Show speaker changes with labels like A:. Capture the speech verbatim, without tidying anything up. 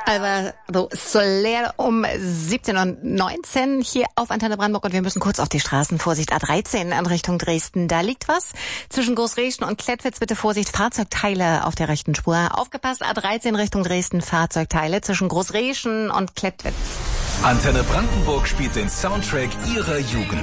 A: Alvaro Soler um siebzehn Uhr neunzehn hier auf Antenne Brandenburg und wir müssen kurz auf die Straßen. Vorsicht, A dreizehn in Richtung Dresden. Da liegt was. Zwischen Großreschen und Klettwitz bitte Vorsicht, Fahrzeugteile auf der rechten Spur. Aufgepasst, A dreizehn Richtung Dresden, Fahrzeugteile zwischen Großreschen und Klettwitz.
B: Antenne Brandenburg spielt den Soundtrack Ihrer Jugend.